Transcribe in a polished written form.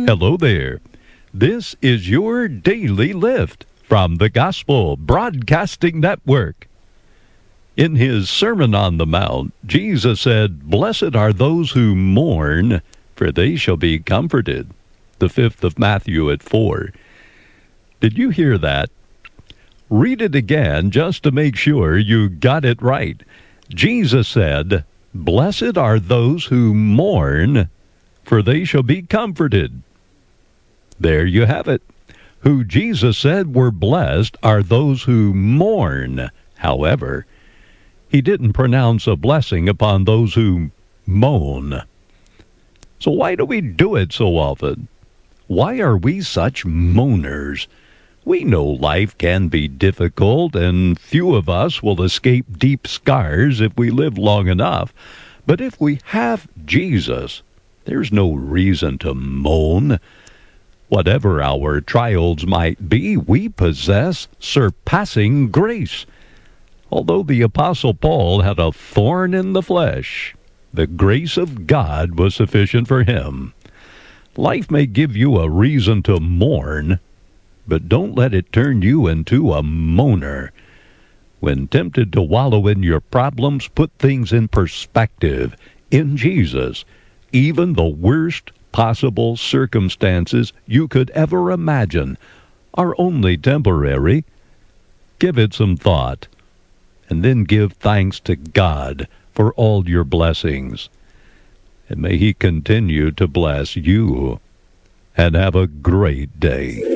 Hello there. This is your Daily Lift from the Gospel Broadcasting Network. In his Sermon on the Mount, Jesus said, "Blessed are those who mourn, for they shall be comforted." The 5th of Matthew at 4. Did you hear that? Read it again just to make sure you got it right. Jesus said, "Blessed are those who mourn, for they shall be comforted." There you have it. Who Jesus said were blessed are those who mourn. However, he didn't pronounce a blessing upon those who moan. So why do we do it so often? Why are we such moaners? We know life can be difficult, and few of us will escape deep scars if we live long enough. But if we have Jesus, there's no reason to moan. Whatever our trials might be, we possess surpassing grace. Although the Apostle Paul had a thorn in the flesh, the grace of God was sufficient for him. Life may give you a reason to mourn, but don't let it turn you into a moaner. When tempted to wallow in your problems, put things in perspective. In Jesus, even the worst possible circumstances you could ever imagine are only temporary. Give it some thought, and then give thanks to God for all your blessings. And may He continue to bless you. And have a great day.